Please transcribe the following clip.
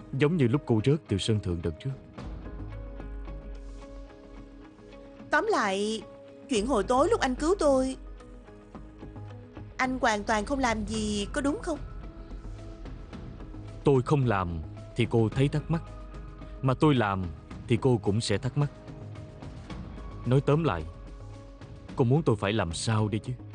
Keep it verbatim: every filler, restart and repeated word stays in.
Giống như lúc cô rớt từ sân thượng đợt trước. Tóm lại, chuyện hồi tối lúc anh cứu tôi, anh hoàn toàn không làm gì, có đúng không? Tôi không làm thì cô thấy thắc mắc, mà tôi làm thì cô cũng sẽ thắc mắc. Nói tóm lại, cô muốn tôi phải làm sao đi chứ?